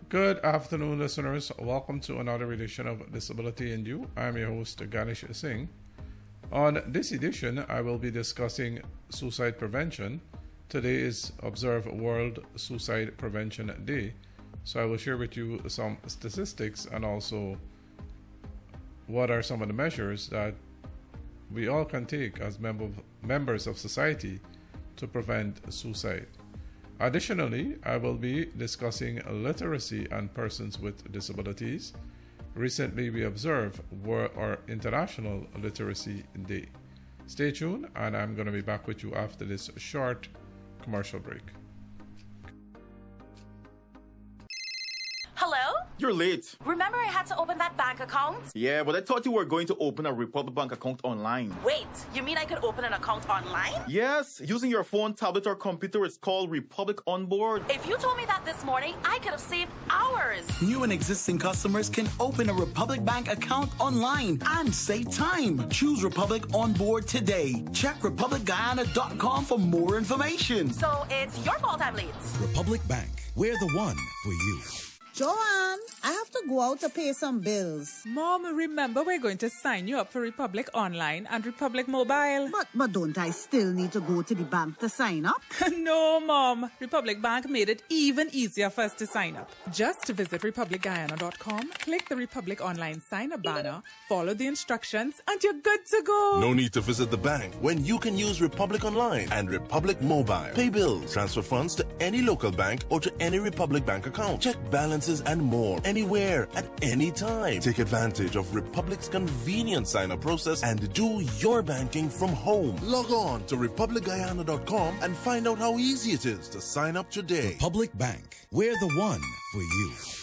Good afternoon, listeners. Welcome to another edition of Disability in You. I'm your host, Ganesh Singh. On this edition, I will be discussing suicide prevention. Today is Observe World Suicide Prevention Day. So I will share with you some statistics and also what are some of the measures that we all can take as members of society to prevent suicide. Additionally, I will be discussing literacy and persons with disabilities. Recently, we observed our International Literacy Day. Stay tuned, and I'm going to be back with you after this short commercial break. Hello? You're late. Remember I had to open that bank account? Yeah, but I thought you were going to open a Republic Bank account online. Wait, you mean I could open an account online? Yes, using your phone, tablet, or computer. It's called Republic Onboard. If you told me that this morning, I could have saved hours. New and existing customers can open a Republic Bank account online and save time. Choose Republic Onboard today. Check RepublicGuyana.com for more information. So it's your fault I'm late. Republic Bank, we're the one for you. Joanne, I have to go out to pay some bills. Mom, remember we're going to sign you up for Republic Online and Republic Mobile. But don't I still need to go to the bank to sign up? No, Mom. Republic Bank made it even easier for us to sign up. Just visit RepublicGuyana.com, click the Republic Online sign-up banner, follow the instructions, and you're good to go. No need to visit the bank when you can use Republic Online and Republic Mobile. Pay bills, transfer funds to any local bank or to any Republic Bank account. Check balances and more anywhere at any time. Take advantage of Republic's convenient sign-up process and do your banking from home. Log on to RepublicGuyana.com and find out how easy it is to sign up today. Republic Bank, we're the one for you.